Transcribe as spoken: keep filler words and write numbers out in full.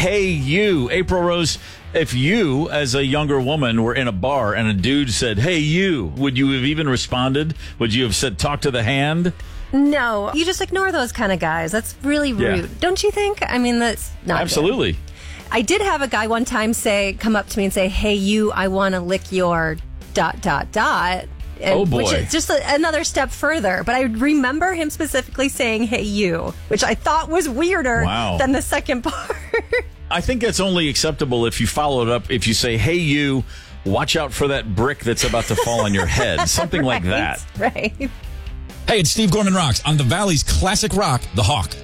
hey, you. April Rose, if you, as a younger woman, were in a bar and a dude said, hey, you, would you have even responded? Would you have said, talk to the hand? No. You just ignore those kind of guys. That's really rude. Yeah. Don't you think? I mean, that's not Absolutely. Good. I did have a guy one time say, come up to me and say, hey, you, I want to lick your dot, dot, dot. And, oh, boy. Which is just a, another step further. But I remember him specifically saying, hey, you, which I thought was weirder wow. than the second part. I think that's only acceptable if you follow it up, if you say, hey, you, watch out for that brick that's about to fall on your head. Something right, like that. Right. Hey, it's Steve Gorman Rocks on the Valley's classic rock, The Hawk.